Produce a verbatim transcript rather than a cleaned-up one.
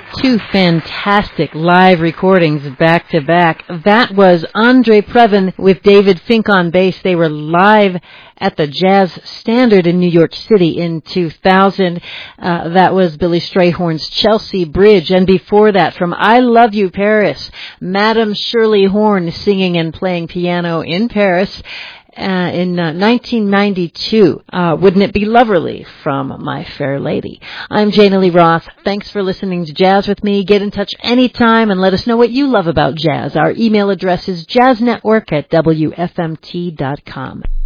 Two fantastic live recordings back to back. That was Andre Previn with David Fink on bass. They were live at the Jazz Standard in New York City in two thousand. Uh, that was Billy Strayhorn's Chelsea Bridge. And before that, from I Love You Paris, Madame Shirley Horn singing and playing piano in Paris. Uh, in uh, nineteen ninety-two, uh, Wouldn't It Be Loverly from My Fair Lady. I'm Jana Lee Roth. Thanks for listening to Jazz with me. Get in touch anytime and let us know what you love about jazz. Our email address is jazznetwork at w f m t dot com.